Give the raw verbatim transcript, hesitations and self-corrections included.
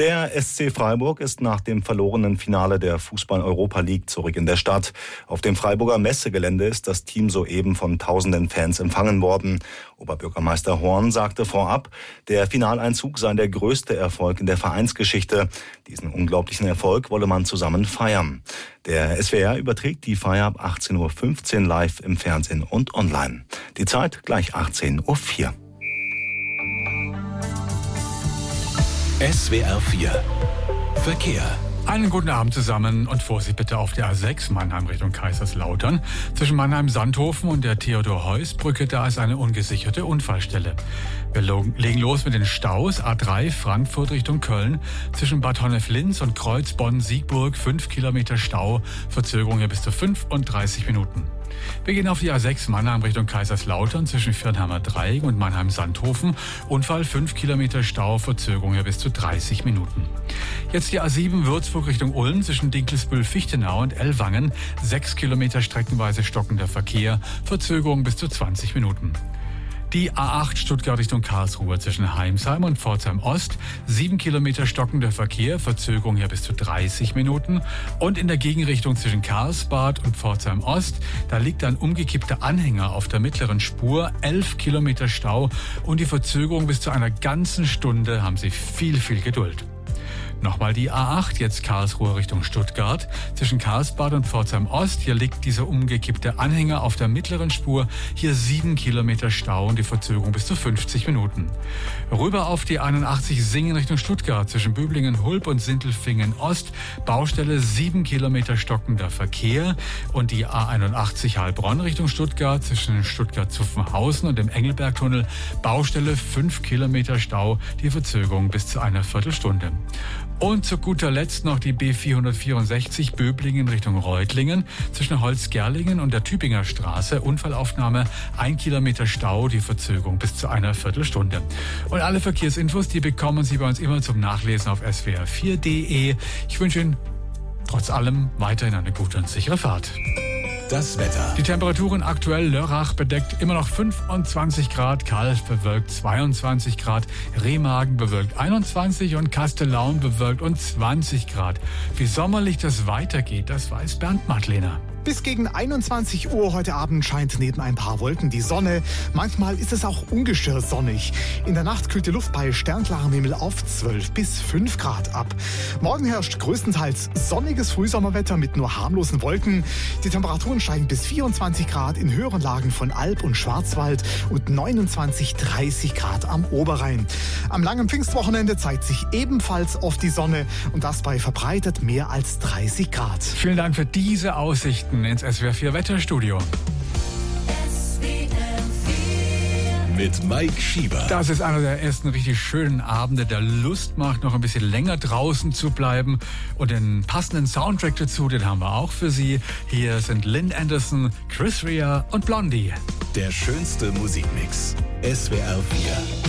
Der S C Freiburg ist nach dem verlorenen Finale der Fußball-Europa League zurück in der Stadt. Auf dem Freiburger Messegelände ist das Team soeben von tausenden Fans empfangen worden. Oberbürgermeister Horn sagte vorab, der Finaleinzug sei der größte Erfolg in der Vereinsgeschichte. Diesen unglaublichen Erfolg wolle man zusammen feiern. Der S W R überträgt die Feier ab achtzehn Uhr fünfzehn live im Fernsehen und online. Die Zeit gleich achtzehn Uhr vier. S W R vier Verkehr. Einen guten Abend zusammen und Vorsicht bitte auf der A sechs Mannheim Richtung Kaiserslautern. Zwischen Mannheim-Sandhofen und der Theodor-Heuss-Brücke, da ist eine ungesicherte Unfallstelle. Wir legen los mit den Staus. A drei Frankfurt Richtung Köln. Zwischen Bad Honnef-Linz und Kreuzbonn-Siegburg fünf Kilometer Stau. Verzögerung hier bis zu fünfunddreißig Minuten. Wir gehen auf die A sechs Mannheim Richtung Kaiserslautern zwischen Viernheimer Dreieck und Mannheim-Sandhofen. Unfall fünf Kilometer Stau, Verzögerung hier bis zu dreißig Minuten. Jetzt die A sieben Würzburg Richtung Ulm zwischen Dinkelsbühl-Fichtenau und Ellwangen. sechs Kilometer streckenweise stockender Verkehr, Verzögerung bis zu zwanzig Minuten. Die A acht Stuttgart Richtung Karlsruhe zwischen Heimsheim und Pforzheim Ost. sieben Kilometer stockender Verkehr, Verzögerung hier bis zu dreißig Minuten. Und in der Gegenrichtung zwischen Karlsbad und Pforzheim Ost, da liegt ein umgekippter Anhänger auf der mittleren Spur. elf Kilometer Stau und die Verzögerung bis zu einer ganzen Stunde. Haben Sie viel, viel Geduld. Nochmal die A acht, jetzt Karlsruhe Richtung Stuttgart. Zwischen Karlsbad und Pforzheim Ost, hier liegt dieser umgekippte Anhänger auf der mittleren Spur. Hier sieben Kilometer Stau und die Verzögerung bis zu fünfzig Minuten. Rüber auf die einundachtzig Singen Richtung Stuttgart. Zwischen Böblingen-Hulb und Sindelfingen Ost. Baustelle sieben Kilometer stockender Verkehr. Und die A einundachtzig Heilbronn Richtung Stuttgart. Zwischen Stuttgart-Zuffenhausen und dem Engelbergtunnel. Baustelle fünf Kilometer Stau. Die Verzögerung bis zu einer Viertelstunde. Und zu guter Letzt noch die B vierhundertvierundsechzig Böblingen Richtung Reutlingen. Zwischen Holzgerlingen und der Tübinger Straße. Unfallaufnahme, ein Kilometer Stau, die Verzögerung bis zu einer Viertelstunde. Und alle Verkehrsinfos, die bekommen Sie bei uns immer zum Nachlesen auf S W R vier punkt de. Ich wünsche Ihnen trotz allem weiterhin eine gute und sichere Fahrt. Das Wetter. Die Temperaturen aktuell: Lörrach bedeckt immer noch fünfundzwanzig Grad, Kalf bewölkt zweiundzwanzig Grad, Remagen bewölkt einundzwanzig und Kastellaun bewölkt und zwanzig Grad. Wie sommerlich das weitergeht, das weiß Bernd Madlener. Bis gegen einundzwanzig Uhr heute Abend scheint neben ein paar Wolken die Sonne. Manchmal ist es auch ungestört sonnig. In der Nacht kühlt die Luft bei sternklarem Himmel auf zwölf bis fünf Grad ab. Morgen herrscht größtenteils sonniges Frühsommerwetter mit nur harmlosen Wolken. Die Temperaturen steigen bis vierundzwanzig Grad in höheren Lagen von Alb und Schwarzwald und neunundzwanzig, dreißig Grad am Oberrhein. Am langen Pfingstwochenende zeigt sich ebenfalls oft die Sonne und das bei verbreitet mehr als dreißig Grad. Vielen Dank für diese Aussichten ins S W R vier Wetterstudio. Mit Mike Schieber. Das ist einer der ersten richtig schönen Abende, der Lust macht, noch ein bisschen länger draußen zu bleiben. Und den passenden Soundtrack dazu, den haben wir auch für Sie. Hier sind Lynn Anderson, Chris Rea und Blondie. Der schönste Musikmix. S W R vier.